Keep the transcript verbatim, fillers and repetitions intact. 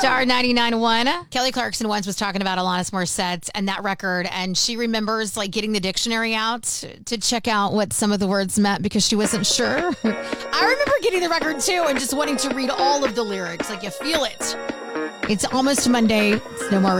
Star ninety-nine point one. Kelly Clarkson once was talking about Alanis Morissette and that record, and she remembers like getting the dictionary out to check out what some of the words meant because she wasn't sure. I remember getting the record too and just wanting to read all of the lyrics. Like, you feel it. It's almost Monday. It's no more